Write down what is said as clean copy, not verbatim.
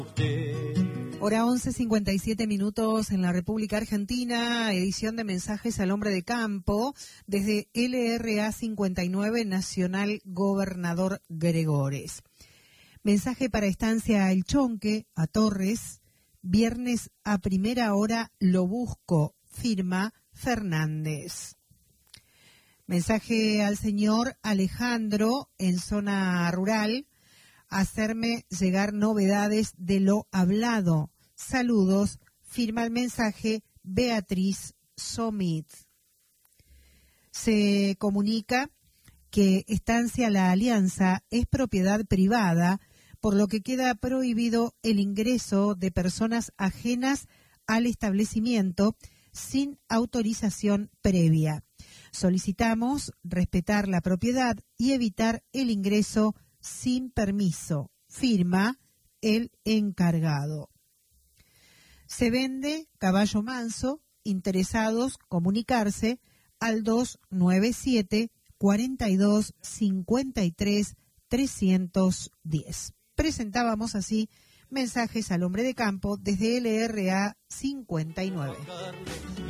Hora 11:57 en la República Argentina, edición de Mensajes al Hombre de Campo, desde LRA 59 Nacional Gobernador Gregores. Mensaje para Estancia El Chonque, a Torres, viernes a primera hora lo busco, firma Fernández. Mensaje al señor Alejandro en zona rural, hacerme llegar novedades de lo hablado. Saludos, firma el mensaje Beatriz Somit. Se comunica que Estancia La Alianza es propiedad privada, por lo que queda prohibido el ingreso de personas ajenas al establecimiento sin autorización previa. Solicitamos respetar la propiedad y evitar el ingreso sin permiso. Firma el encargado. Se vende caballo manso. Interesados comunicarse al 297 42 53 310. Presentábamos así Mensajes al Hombre de Campo desde LRA 59.